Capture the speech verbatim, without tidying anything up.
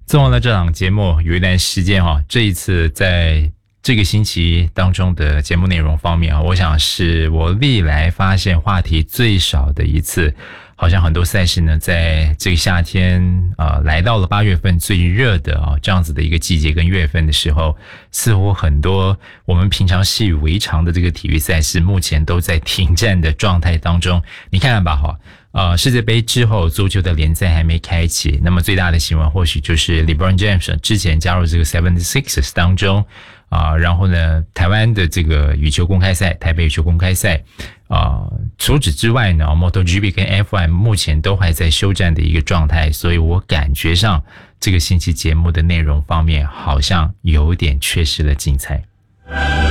做完了这档节目有一段时间哈，这一次在这个星期当中的节目内容方面啊，我想是我历来发现话题最少的一次。好像很多赛事呢，在这个夏天啊、呃，来到了八月份最热的啊、哦、这样子的一个季节跟月份的时候，似乎很多我们平常习以为常的这个体育赛事，目前都在停战的状态当中。你看看吧，哈。呃，世界杯之后，足球的联赛还没开启，那么最大的新闻或许就是 LeBron James 之前加入这个 seventy-sixers 当中啊、呃，然后呢，台湾的这个羽球公开赛，台北羽球公开赛啊、呃，除此之外呢 ，MotoGP 跟 F 一 目前都还在休战的一个状态，所以我感觉上这个星期节目的内容方面，好像有点缺失了精彩。